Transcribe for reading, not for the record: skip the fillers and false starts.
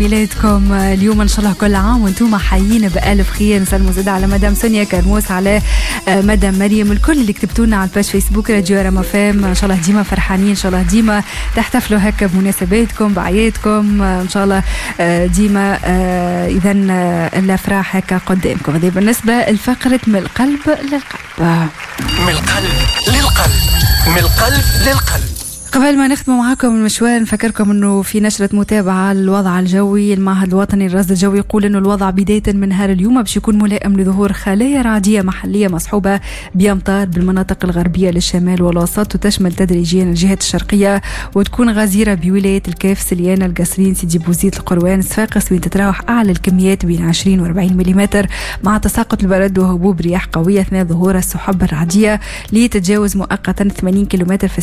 ميلادكم اليوم ان شاء الله. كل عام وانتم حيين بألف خير. نسلموا زاد على مدام سونيا كرموس، على مدام مريم، الكل اللي كتبتوا لنا على الباج فيسبوك راديو رما فام. ان شاء الله ديما فرحانين، ان شاء الله ديما تحتفلوا هكا بمناسباتكم بعياتكم، ان شاء الله ديما اذا الافراح هكا قدامكم. هذه بالنسبه لفقره من القلب للقلب. من القلب للقلب، من القلب للقلب. قبل ما نختم معاكم المشوار نفكركم انه في نشرة متابعة للوضع الجوي. المعهد الوطني للرصد الجوي يقول انه الوضع بداية من نهار اليوم باش يكون ملائم لظهور خلايا رعدية محلية مصحوبة بأمطار بالمناطق الغربية للشمال والوسط، وتشمل تدريجيا الجهات الشرقية، وتكون غزيرة بولاية الكاف، سليانة، القصرين، سيدي بوزيد، القروان، صفاقس، وين تتراوح اعلى الكميات بين 20 و 40 ملم، مع تساقط البرد وهبوب رياح قوية اثناء ظهور السحب الرعدية اللي تتجاوز مؤقتا 80 كم في